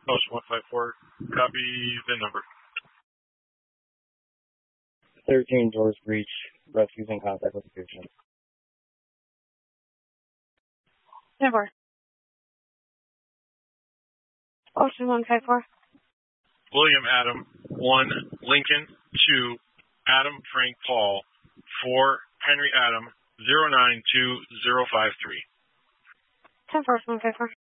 Ocean 154, copy the number. 13 doors breach, rescues in contact with the patient. 10-4. Ocean 154. William Adam, 1, Lincoln, 2, Adam Frank Paul, 4, Henry Adam, 092053. 10-4, 154.